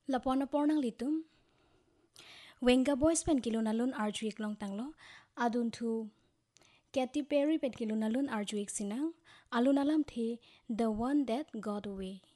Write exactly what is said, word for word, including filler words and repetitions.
Lapona pornang litum. Wenga boys pen kilo nalun arjuik long tanglo. Adun thu Katy Perry pen kilo nalun arjuik sinang. Alun alam thi The One That Got Away.